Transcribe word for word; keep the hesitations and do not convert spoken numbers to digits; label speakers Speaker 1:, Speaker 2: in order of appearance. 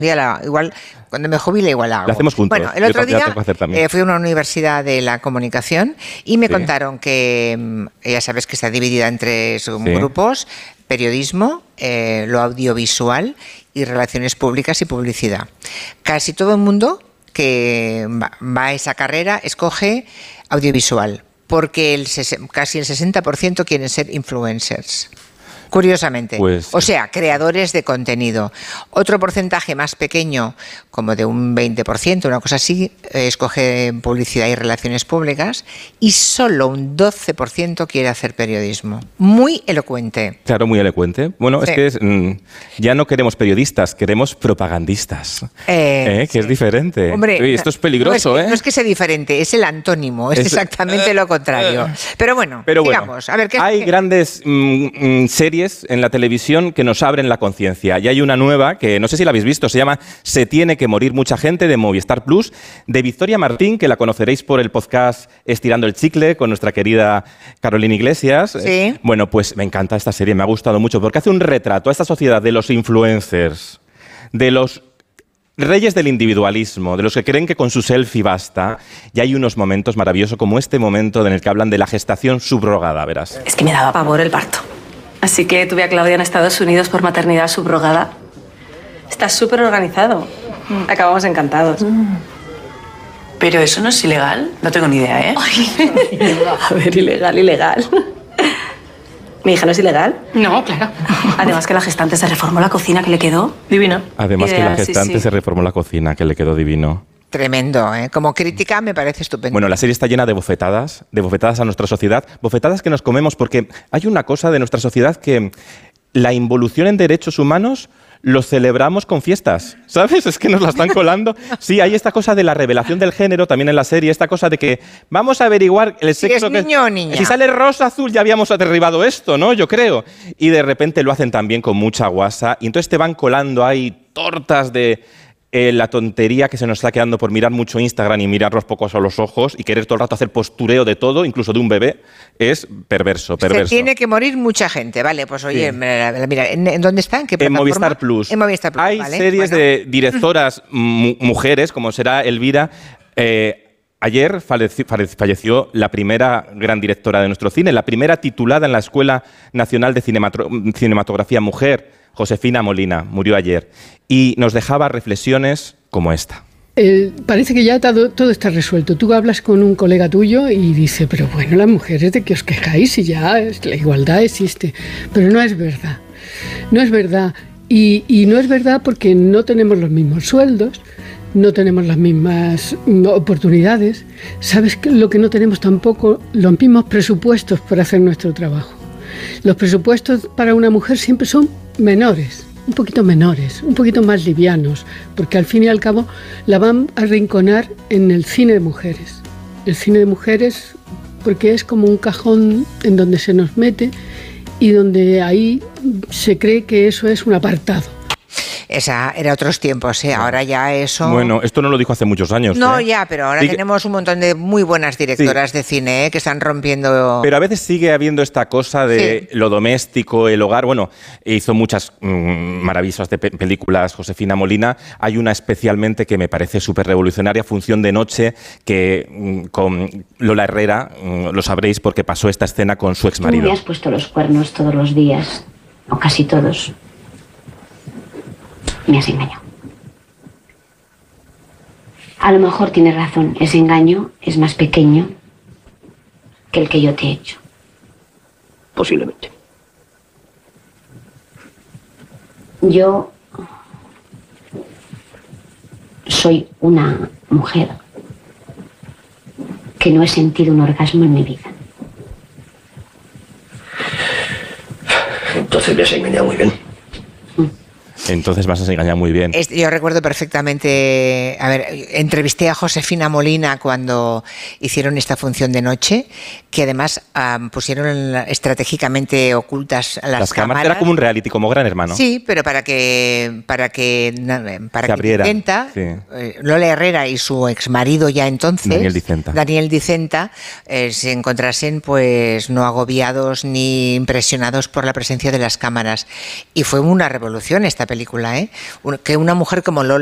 Speaker 1: La, igual, cuando me jubile, igual la hago.
Speaker 2: Lo hacemos juntos.
Speaker 1: Bueno, el otro
Speaker 2: Yo
Speaker 1: día eh, fui a una universidad de la comunicación y me sí. contaron que, ya sabes que está dividida en tres sí. grupos, periodismo, eh, lo audiovisual y relaciones públicas y publicidad. Casi todo el mundo que va, va a esa carrera escoge audiovisual, porque el, casi el sesenta por ciento quieren ser influencers. Curiosamente, pues, o sea, creadores de contenido. Otro porcentaje más pequeño, como de un veinte por ciento, una cosa así, eh, escoge publicidad y relaciones públicas, y solo un doce por ciento quiere hacer periodismo. Muy elocuente.
Speaker 2: Claro, muy elocuente. Bueno, sí. es que es, mm, ya no queremos periodistas, queremos propagandistas, eh, eh, que sí. es diferente. Hombre, Uy, esto es peligroso,
Speaker 1: no es, que,
Speaker 2: ¿eh?
Speaker 1: no es que sea diferente, es el antónimo, es, es exactamente eh, lo contrario. Pero bueno,
Speaker 2: Pero bueno,
Speaker 1: digamos, a ver, ¿qué
Speaker 2: hay
Speaker 1: qué?
Speaker 2: grandes mm, mm, series en la televisión que nos abren la conciencia. Y hay una nueva que no sé si la habéis visto, se llama Se tiene que morir mucha gente, de Movistar Plus, de Victoria Martín, que la conoceréis por el podcast Estirando el Chicle con nuestra querida Carolina Iglesias.
Speaker 1: Sí.
Speaker 2: Bueno, pues me encanta esta serie, me ha gustado mucho porque hace un retrato a esta sociedad de los influencers, de los reyes del individualismo, de los que creen que con su selfie basta. Y hay unos momentos maravillosos como este momento en el que hablan de la gestación subrogada, verás.
Speaker 3: Es que me daba pavor el parto. Así que tuve a Claudia en Estados Unidos por maternidad subrogada. Está súper organizado. Mm. Acabamos encantados. Mm.
Speaker 4: ¿Pero eso no es ilegal? No tengo ni idea, ¿eh?
Speaker 3: Ay, a ver, ilegal, ilegal. ¿Mi hija no es ilegal?
Speaker 4: No, claro.
Speaker 3: Además que la gestante se reformó la cocina, que le quedó divino.
Speaker 2: Además Ideal, que la gestante sí, sí. se reformó la cocina, que le quedó divino.
Speaker 1: Tremendo, ¿eh? Como crítica me parece estupendo.
Speaker 2: Bueno, la serie está llena de bofetadas, de bofetadas a nuestra sociedad, bofetadas que nos comemos porque hay una cosa de nuestra sociedad que la involución en derechos humanos lo celebramos con fiestas, ¿sabes? Es que nos la están colando. Sí, hay esta cosa de la revelación del género también en la serie, esta cosa de que vamos a averiguar el sexo.
Speaker 1: Si es niño o niña.
Speaker 2: Si sale rosa azul ya habíamos derribado esto, ¿no? Yo creo. Y de repente lo hacen también con mucha guasa y entonces te van colando ahí tortas de Eh, la tontería que se nos está quedando por mirar mucho Instagram y mirarnos pocos a los ojos y querer todo el rato hacer postureo de todo, incluso de un bebé, es perverso, perverso.
Speaker 1: Se tiene que morir mucha gente, vale, pues oye, sí. mira, mira, ¿en, ¿en dónde está? ¿En qué plataforma?
Speaker 2: En Movistar Plus.
Speaker 1: En Movistar Plus,
Speaker 2: Hay
Speaker 1: vale,
Speaker 2: series
Speaker 1: bueno.
Speaker 2: de directoras mujeres, como será Elvira. Eh, ayer falleció, falleció la primera gran directora de nuestro cine, la primera titulada en la Escuela Nacional de Cinematro- Cinematografía Mujer, Josefina Molina, murió ayer, y nos dejaba reflexiones como esta.
Speaker 5: Eh, parece que ya todo, todo está resuelto. Tú hablas con un colega tuyo y dice, pero bueno, las mujeres, ¿de qué os quejáis? Y ya la igualdad existe. Pero no es verdad, no es verdad. Y, y no es verdad porque no tenemos los mismos sueldos, no tenemos las mismas oportunidades. ¿Sabes qué? Lo que no tenemos tampoco? Los mismos presupuestos para hacer nuestro trabajo. Los presupuestos para una mujer siempre son menores, un poquito menores, un poquito más livianos, porque al fin y al cabo la van a arrinconar en el cine de mujeres. El cine de mujeres porque es como un cajón en donde se nos mete y donde ahí se cree que eso es un apartado.
Speaker 1: Esa era otros tiempos, ¿eh? Ahora ya eso...
Speaker 2: Bueno, esto no lo dijo hace muchos años.
Speaker 1: No,
Speaker 2: ¿eh?
Speaker 1: ya, pero ahora
Speaker 2: sí,
Speaker 1: tenemos un montón de muy buenas directoras sí. de cine, ¿eh? Que están rompiendo...
Speaker 2: Pero a veces sigue habiendo esta cosa de sí. lo doméstico, el hogar. Bueno, hizo muchas mmm, maravillosas de pe- películas Josefina Molina. Hay una especialmente que me parece súper revolucionaria, Función de Noche, que mmm, con Lola Herrera, mmm, lo sabréis porque pasó esta escena con su exmarido.
Speaker 6: Tú me has puesto los cuernos todos los días, o casi todos. Me has engañado. A lo mejor tienes razón, ese engaño es más pequeño que el que yo te he hecho.
Speaker 7: Posiblemente.
Speaker 6: Yo soy una mujer que no he sentido un orgasmo en mi vida.
Speaker 7: Entonces me has engañado muy bien.
Speaker 2: Entonces vas a engañar muy bien.
Speaker 1: Yo recuerdo perfectamente, a ver, entrevisté a Josefina Molina cuando hicieron esta Función de noche, que además um, pusieron estratégicamente ocultas las,
Speaker 2: las cámaras.
Speaker 1: cámaras.
Speaker 2: Era como un reality, como Gran Hermano.
Speaker 1: Sí, pero para que para que para
Speaker 2: Se
Speaker 1: que
Speaker 2: abriera.
Speaker 1: Dicenta,
Speaker 2: sí.
Speaker 1: eh, Lola Herrera y su exmarido ya entonces,
Speaker 2: Daniel Dicenta,
Speaker 1: Daniel Dicenta eh, se encontrasen pues no agobiados ni impresionados por la presencia de las cámaras. Y fue una revolución esta película. película, ¿eh? Que una mujer como Lola